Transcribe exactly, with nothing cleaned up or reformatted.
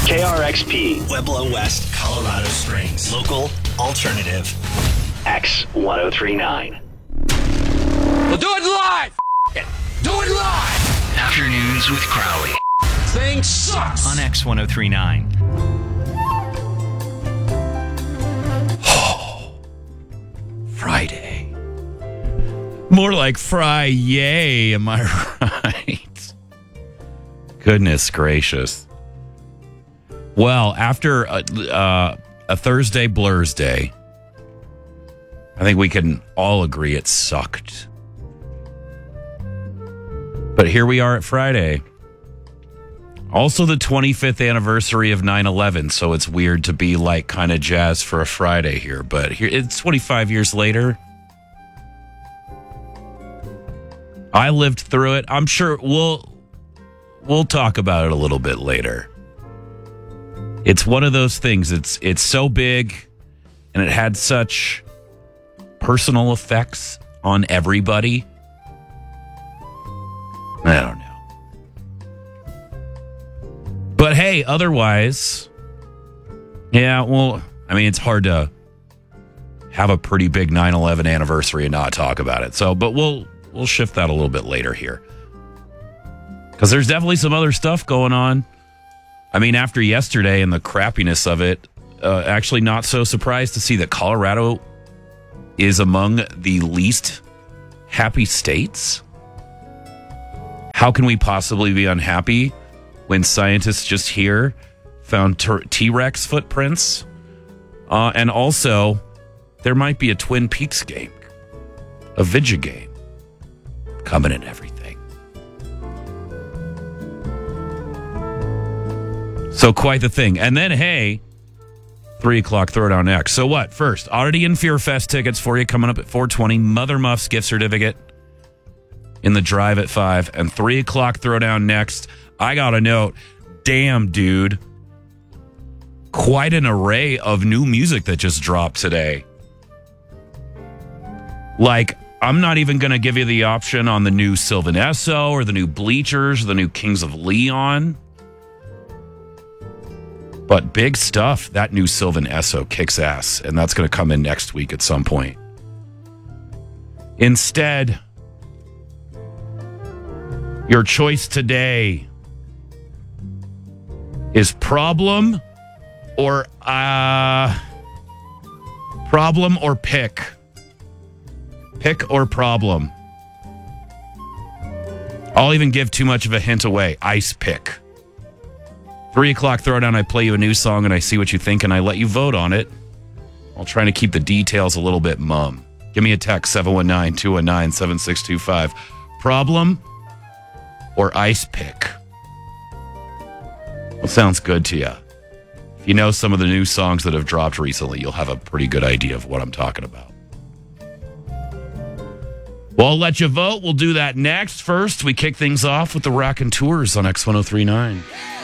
K R X P. Pueblo West, Colorado Springs. Local, alternative. X ten thirty-nine. We'll do it live! F- it. Do it live! Afternoons with Crowley. Thing sucks! On X ten thirty-nine. Friday. More like Fry-yay, am I right? Goodness gracious. Well, after a, uh, a Thursday Blurs Day, I think we can all agree it sucked. But here we are at Friday. Also the twenty-fifth anniversary of nine eleven, so it's weird to be like kind of jazz for a Friday here. But here it's twenty-five years later. I lived through it. I'm sure we'll we'll talk about it a little bit later. It's one of those things. It's it's so big, and it had such personal effects on everybody. I don't know. But hey, otherwise, yeah, well, I mean, it's hard to have a pretty big nine eleven anniversary and not talk about it. So, but we'll we'll shift that a little bit later here. Because there's definitely some other stuff going on. I mean, after yesterday and the crappiness of it, uh, actually not so surprised to see that Colorado is among the least happy states. How can we possibly be unhappy when scientists just here found T-Rex footprints? Uh, and also, there might be a Twin Peaks game, a Vidya game, coming in everything. So quite the thing. And then, hey, three o'clock Throwdown X. So what? First, Oddity and Fear Fest tickets for you coming up at four twenty. Mother Muffs gift certificate in the drive at five. And three o'clock Throwdown next. I got a note. Damn, dude. Quite an array of new music that just dropped today. Like, I'm not even going to give you the option on the new Sylvan Esso or the new Bleachers, or the new Kings of Leon. But big stuff. That new Sylvan Esso kicks ass, and that's going to come in next week at some point. Instead, your choice today is problem or uh problem or pick. Pick or problem. I'll even give too much of a hint away. Ice pick. Three o'clock Throwdown, I play you a new song and I see what you think and I let you vote on it. I'll try to keep the details a little bit mum. Give me a text, seven one nine, two one nine, seven six two five. Problem or ice pick? What sounds good to you? If you know some of the new songs that have dropped recently, you'll have a pretty good idea of what I'm talking about. Well, I'll let you vote. We'll do that next. First, we kick things off with the Rockin' Tours on X ten thirty-nine.